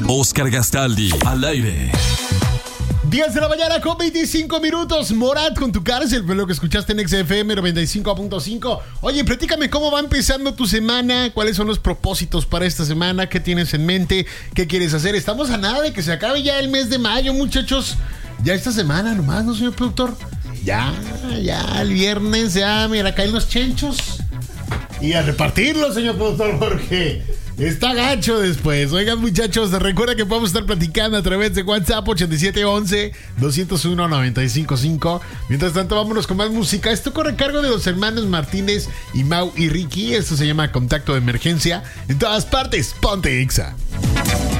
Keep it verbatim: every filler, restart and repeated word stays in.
Oscar Gastaldi, al aire. diez de la mañana con veinticinco minutos. Morat con tu cárcel, fue lo que escuchaste en X F M noventa y cinco punto cinco. Oye, platícame cómo va empezando tu semana, cuáles son los propósitos para esta semana, qué tienes en mente, qué quieres hacer. Estamos a nada de que se acabe ya el mes de mayo, muchachos. Ya esta semana nomás, ¿no, señor productor? Ya, ya, el viernes, ya, mira, caen los chenchos. Y a repartirlos, señor productor, porque está gacho después. Oigan, muchachos, recuerda que podemos estar platicando a través de WhatsApp ochenta y siete once, doscientos uno, noventa y cinco cinco. Mientras tanto, vámonos con más música. Esto corre a cargo de los hermanos Martínez y Mau y Ricky. Esto se llama Contacto de Emergencia. En todas partes, ponte Exa.